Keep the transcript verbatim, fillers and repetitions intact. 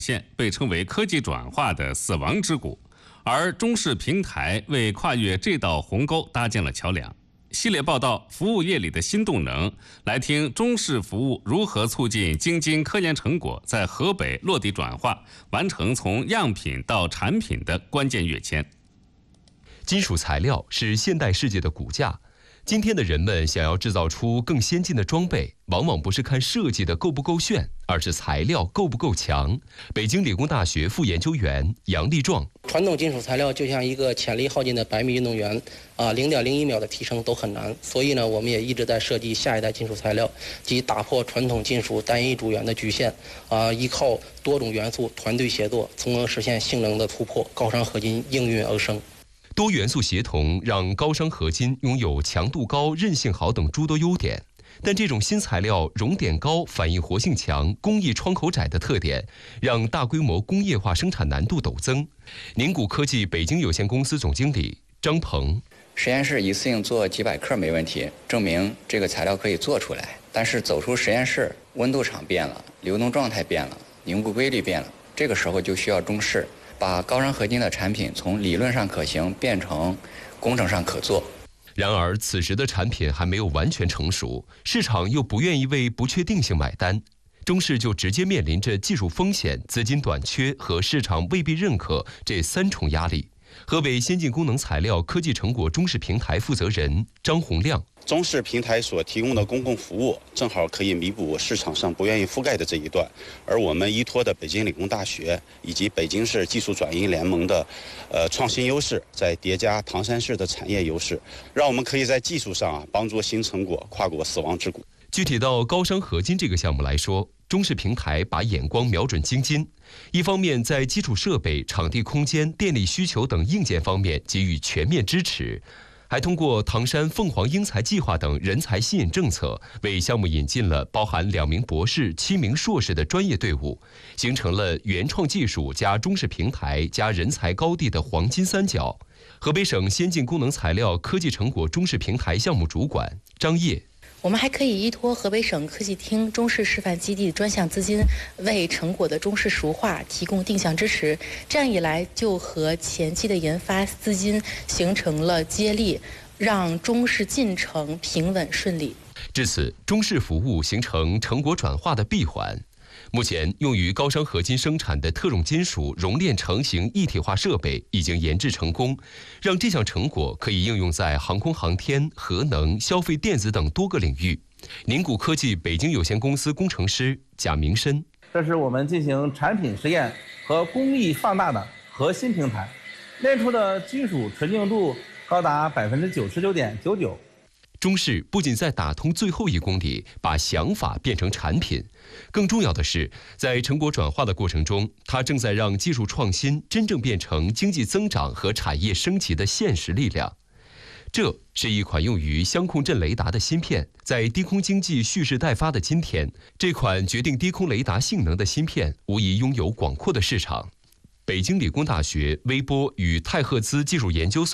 现被称为科技转化的死亡之谷，而中视平台为跨越这道鸿沟搭建了桥梁。系列报道《服务业里的新动能》，来听中视服务如何促进京津科研成果在河北落地转化，完成从样品到产品的关键跃迁。 金属材料是现代世界的骨架。今天的人们想要制造出更先进的装备，往往不是看设计的够不够炫，而是材料够不够强。北京理工大学副研究员杨立壮： 传统金属材料就像一个潜力耗尽的百米运动员，啊，零点零一秒的提升都很难。所以呢，我们也一直在设计下一代金属材料，即打破传统金属单一主元的局限，啊，依靠多种元素团队协作，从而实现性能的突破，高商合金应运而生。 多元素协同让高商合金拥有强度高、韧性好等诸多优点，但这种新材料熔点高、反应活性强、工艺窗口窄的特点，让大规模工业化生产难度陡增。宁谷科技北京有限公司总经理张鹏： 实验室一次性做几百克没问题，证明这个材料可以做出来。但是走出实验室，温度场变了，流动状态变了，凝固规律变了，这个时候就需要中视把高商合金的产品从理论上可行变成工程上可做。 然而，此时的产品还没有完全成熟，市场又不愿意为不确定性买单，中视就直接面临着技术风险、资金短缺和市场未必认可这三重压力。河北先进功能材料科技成果中视平台负责人张洪亮： 中视平台所提供的公共服务正好可以弥补市场上不愿意覆盖的这一段，而我们依托的北京理工大学以及北京市技术转移联盟的呃创新优势，再叠加唐山市的产业优势，让我们可以在技术上啊帮助新成果跨过死亡之谷。 具体到高商合金这个项目来说，中视平台把眼光瞄准京津，一方面在基础设备、场地空间、电力需求等硬件方面给予全面支持，还通过唐山凤凰英才计划等人才吸引政策，为项目引进了包含两名博士、七名硕士的专业队伍，形成了原创技术加中视平台加人才高地的黄金三角。河北省先进功能材料科技成果中视平台项目主管张烨： 我们还可以依托河北省科技厅中视示范基地专项资金，为成果的中视熟化提供定向支持。这样一来，就和前期的研发资金形成了接力，让中视进程平稳顺利。 至此，中视服务形成成果转化的闭环。目前，用于高商合金生产的特种金属熔炼成型一体化设备已经研制成功，让这项成果可以应用在航空航天、核能、消费电子等多个领域。宁谷科技北京有限公司工程师贾明申： 这是我们进行产品实验和工艺放大的核心平台，炼出的金属纯净度高达百分之九十九点九九。 中视不仅在打通最后一公里，把想法变成产品，更重要的是，在成果转化的过程中，它正在让技术创新真正变成经济增长和产业升级的现实力量。这是一款用于相控阵雷达的芯片，在低空经济蓄势待发的今天，这款决定低空雷达性能的芯片无疑拥有广阔的市场。北京理工大学微波与太赫兹技术研究所